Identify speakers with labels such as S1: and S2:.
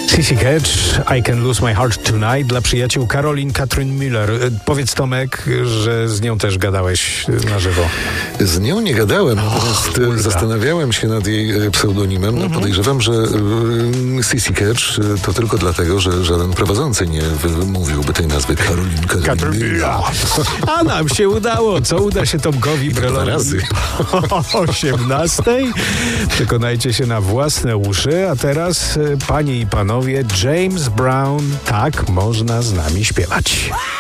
S1: Sissy Catch, I Can Lose My Heart Tonight dla przyjaciół Caroline Katrin Müller. Powiedz, Tomek, że z nią też gadałeś na żywo.
S2: Z nią nie gadałem, natomiast zastanawiałem się nad jej pseudonimem. No, podejrzewam, że Sissy Catch to tylko dlatego, że żaden prowadzący nie wymówiłby tej nazwy Caroline Katrin Müller.
S1: A nam się udało. Co uda się Tomkowi Brelowi?
S2: razy.
S1: O 18. Przekonajcie się na własne uszy. A teraz, panie i panowie, James Brown, tak można z nami śpiewać.